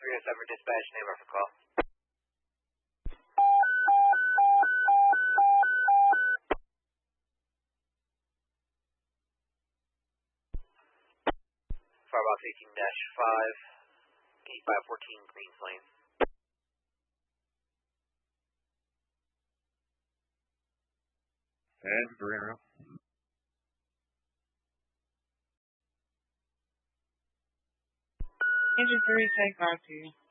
307 dispatch, name of the call. Firebox 18-5, 8514 Greens Lane. And Guerrero. Engine 3, take 5 to you.